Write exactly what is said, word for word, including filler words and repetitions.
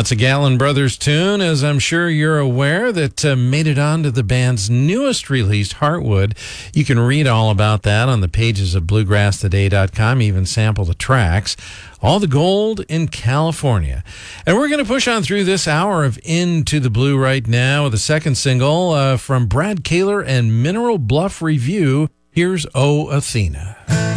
That's a Gatlin Brothers tune, as I'm sure you're aware, that uh, made it onto the band's newest release, Heartwood. You can read all about that on the pages of bluegrass today dot com, even sample the tracks. All the gold in California. And we're going to push on through this hour of Into the Blue right now with a second single uh, from Brad Kaler and Mineral Bluff Review. Here's O Athena.